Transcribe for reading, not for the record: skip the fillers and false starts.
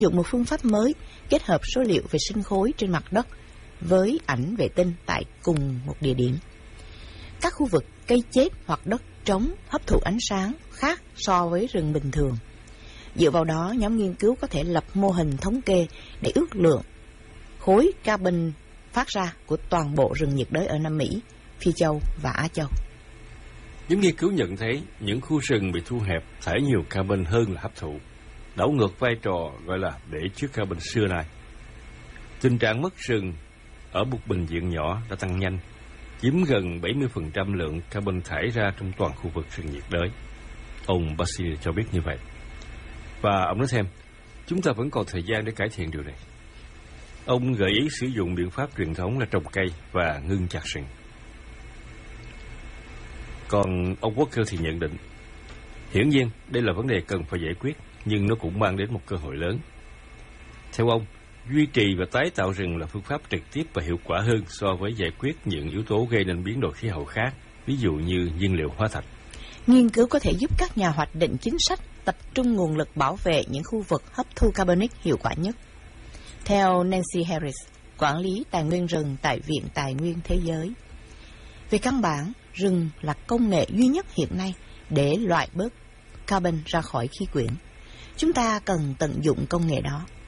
dụng một phương pháp mới kết hợp số liệu về sinh khối trên mặt đất với ảnh vệ tinh tại cùng một địa điểm. Các khu vực cây chết hoặc đất trống hấp thụ ánh sáng khác so với rừng bình thường. Dựa vào đó, nhóm nghiên cứu có thể lập mô hình thống kê để ước lượng khối carbon phát ra của toàn bộ rừng nhiệt đới ở Nam Mỹ, Phi Châu và Á Châu. Những nghiên cứu nhận thấy những khu rừng bị thu hẹp thải nhiều carbon hơn là hấp thụ, đảo ngược vai trò gọi là để chứa carbon xưa nay. Tình trạng mất rừng ở một bình diện nhỏ đã tăng nhanh, chiếm gần 70% lượng carbon thải ra trong toàn khu vực rừng nhiệt đới. Ông Basile cho biết như vậy. Và ông nói thêm, chúng ta vẫn còn thời gian để cải thiện điều này. Ông gợi ý sử dụng biện pháp truyền thống là trồng cây và ngưng chặt rừng. Còn ông Walker thì nhận định, hiển nhiên đây là vấn đề cần phải giải quyết, nhưng nó cũng mang đến một cơ hội lớn. Theo ông, duy trì và tái tạo rừng là phương pháp trực tiếp và hiệu quả hơn so với giải quyết những yếu tố gây nên biến đổi khí hậu khác, ví dụ như nhiên liệu hóa thạch. Nghiên cứu có thể giúp các nhà hoạch định chính sách tập trung nguồn lực bảo vệ những khu vực hấp thu carbonic hiệu quả nhất. Theo Nancy Harris, quản lý tài nguyên rừng tại Viện Tài nguyên Thế giới, về căn bản, rừng là công nghệ duy nhất hiện nay để loại bớt carbon ra khỏi khí quyển. Chúng ta cần tận dụng công nghệ đó.